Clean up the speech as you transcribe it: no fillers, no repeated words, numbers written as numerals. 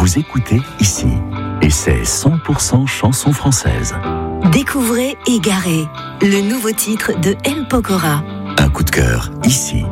vous écoutez ici. Et c'est 100% chanson française. Découvrez Égaré, le nouveau titre de M. Pokora. Un coup de cœur ici.